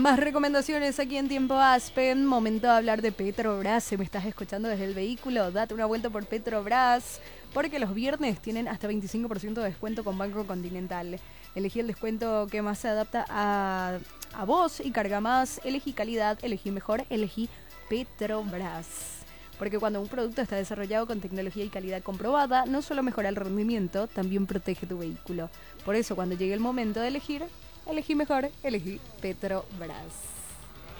Más recomendaciones aquí en Tiempo Aspen. Momento de hablar de Petrobras. Si me estás escuchando desde el vehículo, date una vuelta por Petrobras, porque los viernes tienen hasta 25% de descuento con Banco Continental. Elegí el descuento que más se adapta a vos y carga más. Elegí calidad, elegí mejor, elegí Petrobras. Porque cuando un producto está desarrollado con tecnología y calidad comprobada, no solo mejora el rendimiento, también protege tu vehículo. Por eso, cuando llegue el momento de elegir, elegí mejor, elegí Petrobras.